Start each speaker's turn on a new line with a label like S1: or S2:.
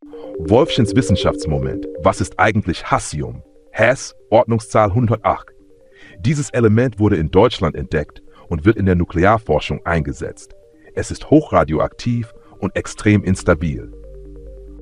S1: Wolfchens Wissenschaftsmoment. Was ist eigentlich Hassium? Hass, Ordnungszahl 108. Dieses Element wurde in Deutschland entdeckt und wird in der Nuklearforschung eingesetzt. Es ist hochradioaktiv und extrem instabil.